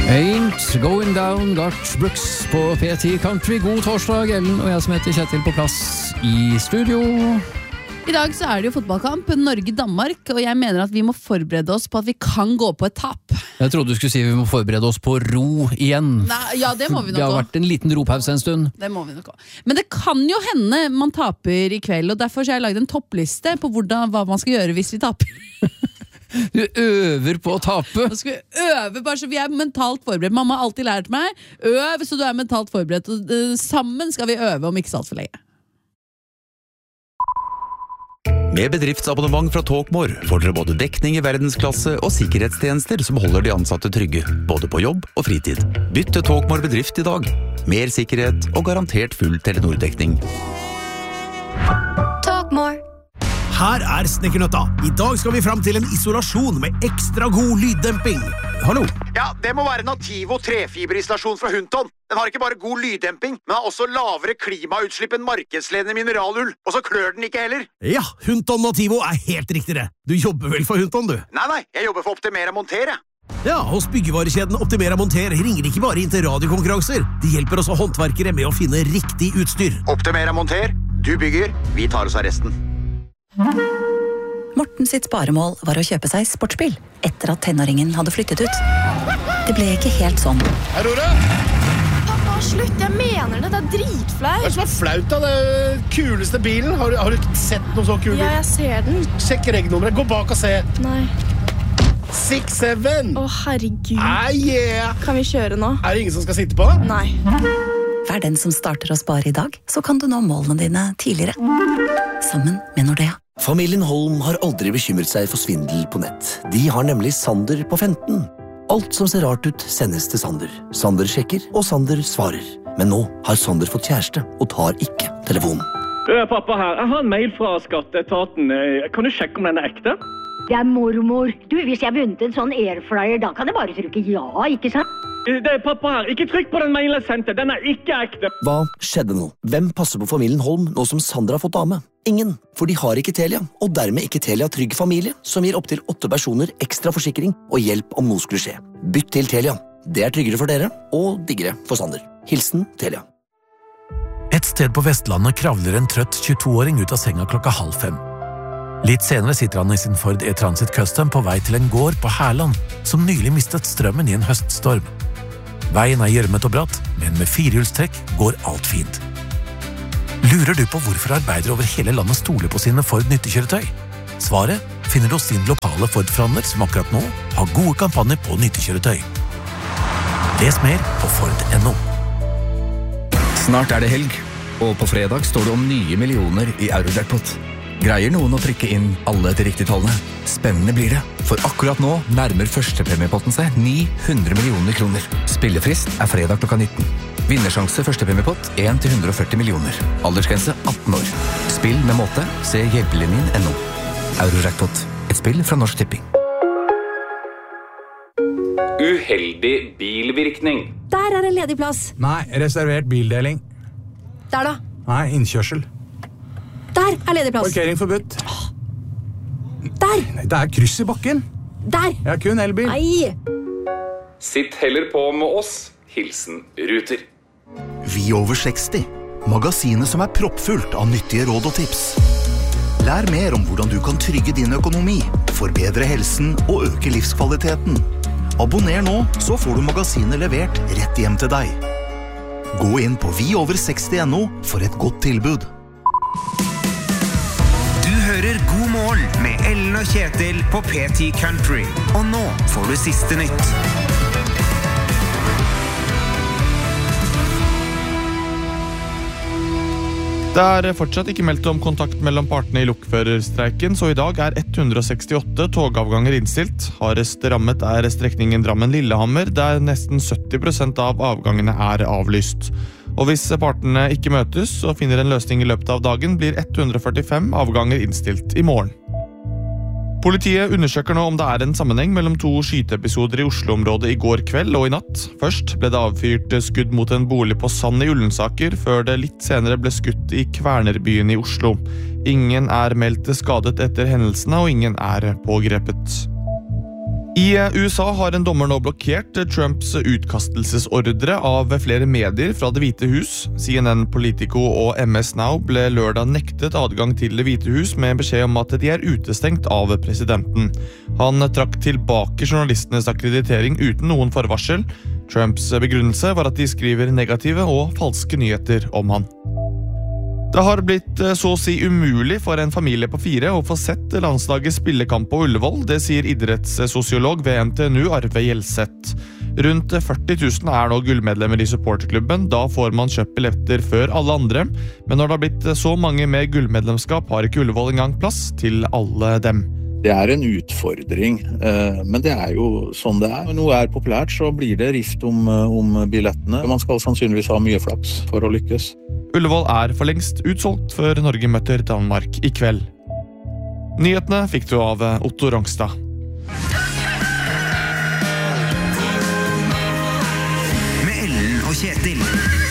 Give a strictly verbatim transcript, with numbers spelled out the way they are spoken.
Ain't going down, Garth Brooks på P ti Country. God torsdag, Ellen og jeg som heter Kjetil på plass i studio. I dag så er det jo fotballkamp, Norge-Danmark, og jeg mener at vi må forberede oss på at vi kan gå på et tap. Jeg trodde du skulle si vi må forberede oss på ro igjen. Nei, ja, det må vi nok også. Det har vært en liten ropause en stund. Det må vi nok også. Men det kan jo hende man taper i kveld, og derfor har jeg laget en toppliste på hvordan, hva man skal gjøre hvis vi taper. Du øver på å tape. Nå skal vi øve, bare så vi er mentalt forberedt. Mamma har alltid lært meg, øv så du er mentalt forberedt. Og uh, sammen skal vi øve om ikke så alt for lenge. Med bedriftsabonnement fra Talkmore får dere både dekning i verdensklasse og sikkerhetstjenester som holder de ansatte trygge, både på jobb og fritid. Bytt til Talkmore bedrift i dag. Mer sikkerhet og garantert full Telenor-dekning. Talkmore. Her er Snekkernøtta. I dag skal vi frem til en isolasjon med ekstra god lyddemping. Hallo? Ja, det må være Nativo trefiberisolasjon fra Hunton. Den har ikke bare god lyddemping, men har også lavere klimautslipp enn markedsledende mineralull. Og så klør den ikke heller. Ja, Hunton Nativo er helt riktig det. Du jobber vel for Hunton, du? Nei, nei, jeg jobber for Optimera Monter, jeg. Ja, hos byggevarekjeden Optimera Monter ringer de ikke bare inn til radiokonkurranser. De hjelper også håndverkere med å finne riktig utstyr. Optimera Monter, du bygger, vi tar oss av resten. Morten sitt sparemål var å kjøpe seg sportsbil etter at tenåringen hadde flyttet ut. Det ble ikke helt sånn. Hei, Rora! Pappa, slutt, jeg mener det, det er dritflaut. Hva er det som er flaut da? Det er kuleste bilen. Har du, har du ikke sett noen så kul bil? Ja, jeg ser den. Sjekk regnummeret, gå bak og se. Nei. seks syv. Å, herregud. Ah, yeah. Kan vi kjøre nå? Er det ingen som skal sitte på? Nei. Vær den som starter å spare i dag, så kan du nå målene dine tidligere. Sammen med Nordea. Familien Holm har aldri bekymret seg for svindel på nett. De har nemlig Sander på femten. Alt som ser rart ut sendes til Sander. Sander sjekker, og Sander svarer. Men nå har Sander fått kjæreste, og tar ikke telefonen. Pappa her, jeg har en mail fra skatteetaten. Kan du sjekke om den er ekte? Det er mormor. Du, hvis jeg har vunnet en sånn airfryer, da kan jeg bare trykke ja, ikke sant? Det er pappa her. Ikke trykk på den mailen jeg sendte. Den er ikke ekte. Hva skjedde nå? Hvem passer på familien Holm nå som Sander har fått dame? Ingen, for de har ikke Telia, og dermed ikke Telia Trygg Familie, som gir opp til åtte personer ekstra forsikring og hjelp om noe skulle skje. Bytt til Telia. Det er tryggere for dere, og diggere for Sander. Hilsen Telia. Et sted på Vestlandet kravler en trøtt tjueto-åring ut av senga klokka halv fem. Litt senere sitter han i sin Ford E-Transit Custom på vei til en gård på Herland, som nylig mistet strømmen i en høststorm. Veien er gjørmet og bratt, men med firehjulstrekk går alt fint. Lurer du på hvorfor arbeidere over hele landet stoler på sine Ford nyttekjøretøy? Svaret finner du hos din lokale Ford-forhandler som akkurat nå har gode kampanjer på nyttekjøretøy. Les mer på Ford punktum no. Snart er det helg, og på fredag står det om nye millioner i Eurojackpot. Greier noen å trykke inn alle de riktige tallene? Spennende blir det, for akkurat nå nærmer førstepremiepotten seg ni hundre millioner kroner. Spillefrist er fredag klokka nitten. Vinnersjanse førstepremiepott en til hundre og førti millioner. Aldersgrense atten år. Spill med måte, se hjelpelinjen punktum no. Eurojackpot, et spill fra Norsk Tipping. Uheldig bilvirkning. Der er en ledig plass. Nei, reservert bildeling. Der da. Nei, innkjørsel. Der er ledig plass. Parkering forbudt. Der. Nei, det er kryss i bakken. Der. Jeg har kun elbil. Nei. Sitt heller på med oss. Hilsen Ruter. Vi over seksti. Magasinet som er proppfullt av nyttige råd og tips. Lær mer om hvordan du kan trygge din økonomi, forbedre helsen og øke livskvaliteten. Abonner nå, så får du magasinet levert rett hjem til deg. Gå inn på vi over seksti punktum no for et godt tilbud. Du hører God morgen med Ellen og Kjetil på P ti Country. Og nå får du siste nytt. Det er fortsatt ikke meldt om kontakt mellom partene i lokførerstreiken, så i dag er ett hundre sekstiåtte togavganger innstilt. Hardest rammet er strekningen Drammen-Lillehammer, der nesten sytti prosent av avgangene er avlyst. Og hvis partene ikke møtes og finner en løsning i løpet av dagen, blir ett hundre førtifem avganger innstilt i morgen. Politiet undersøker nå om det er en sammenheng mellom to skyteepisoder i Oslo-området i går kveld og i natt. Først ble det avfyrt skudd mot en bolig på Sand i Ullensaker, før det litt senere ble skutt i Kvernerbyen i Oslo. Ingen er meldt skadet etter hendelsene, og ingen er pågrepet. I U S A har en dommer nå blokkert Trumps utkastelsesordre av flere medier fra Det hvite hus. C N N, Politico og M S Now ble lørdag nektet adgang til Det hvite hus med beskjed om at de er utestengt av presidenten. Han trakk tilbake journalistenes akkreditering uten noen forvarsel. Trumps begrunnelse var at de skriver negative og falske nyheter om han. Det har blitt så å si umulig for en familie på fire å få sett landslaget spillekamp på Ullevål. Det sier idrettssosiolog ved N T N U Arve Gjelseth. Rundt førti tusen er nå gullmedlemmer i supporterklubben. Da får man kjøpt billetter før alle andre. Men når det har blitt så mange med gullmedlemskap, har ikke Ullevål engang plass til alle dem. Det er en utfordring, men det er jo sånn det er. Når noe er populært, så blir det rift om, om billettene. Man skal sannsynligvis ha mye flaks for å lykkes. Ullevål er for lengst utsolgt før Norge møter Danmark i kveld. Nyhetene fikk du av Otto Rongstad. Med Ellen og Kjetil.